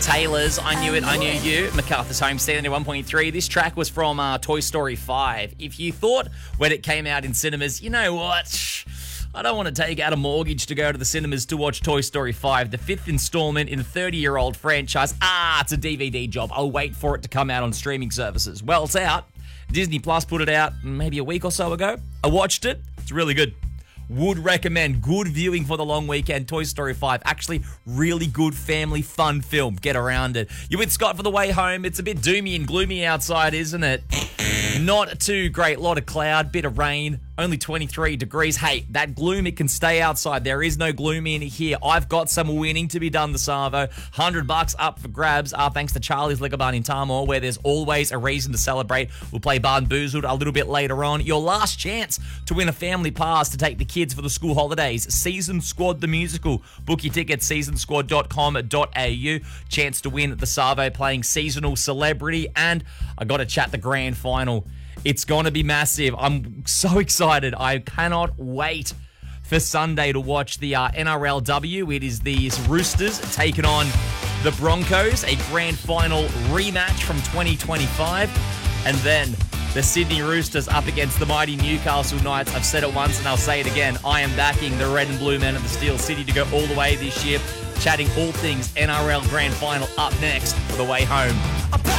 Taylors, I Knew It, I Knew You. MacArthur's Homestead, 1.3. This track was from Toy Story 5. If you thought when it came out in cinemas, you know what? I don't want to take out a mortgage to go to the cinemas to watch Toy Story 5, the fifth installment in a 30-year-old franchise. It's a DVD job. I'll wait for it to come out on streaming services. Well, it's out. Disney Plus put it out maybe a week or so ago. I watched it. It's really good. Would recommend. Good viewing for the long weekend. Toy Story 5. Actually, really good family fun film. Get around it. You're with Scott for the way home. It's a bit doomy and gloomy outside, isn't it? Not too great. Lot of cloud, bit of rain. Only 23 degrees. Hey, that gloom, it can stay outside. There is no gloom in here. I've got some winning to be done this Arvo. $100 up for grabs. Thanks to Charlie's Liquor Barn in Tamor, where there's always a reason to celebrate. We'll play Barnboozled a little bit later on. Your last chance to win a family pass to take the kids for the school holidays. Season Squad the Musical. Book your tickets, seasonsquad.com.au. Chance to win the Savo playing Seasonal Celebrity. And I got to chat the grand final. It's going to be massive. I'm so excited. I cannot wait for Sunday to watch the NRLW. It is the Roosters taking on the Broncos, a grand final rematch from 2025. And then the Sydney Roosters up against the mighty Newcastle Knights. I've said it once and I'll say it again. I am backing the red and blue men of the Steel City to go all the way this year. Chatting all things NRL grand final up next for the way home.